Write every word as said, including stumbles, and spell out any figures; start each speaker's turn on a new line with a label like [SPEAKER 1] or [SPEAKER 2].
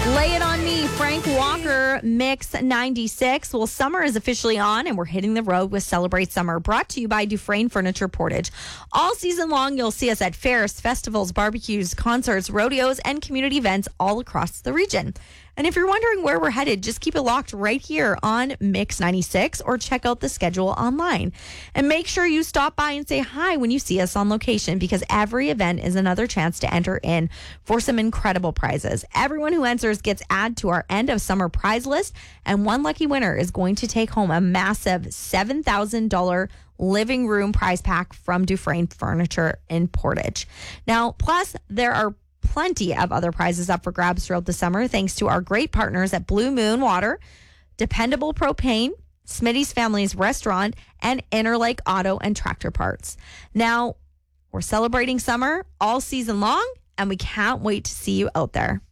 [SPEAKER 1] Lay It On Me, Frank Walker, Mix ninety-six. Well, summer is officially on and we're hitting the road with Celebrate Summer, brought to you by Dufresne Furniture Portage. All season long, you'll see us at fairs, festivals, barbecues, concerts, rodeos, and community events all across the region. And if you're wondering where we're headed, just keep it locked right here on Mix ninety-six or check out the schedule online. And make sure you stop by and say hi when you see us on location, because every event is another chance to enter in for some incredible prizes. Everyone who enters gets added to our end of summer prize list, and one lucky winner is going to take home a massive seven thousand dollars living room prize pack from Dufresne Furniture in Portage. Now, plus there are plenty of other prizes up for grabs throughout the summer, thanks to our great partners at Blue Moon Water, Dependable Propane, Smitty's Family's Restaurant, and Interlake Auto and Tractor Parts. Now, we're celebrating summer all season long, and we can't wait to see you out there.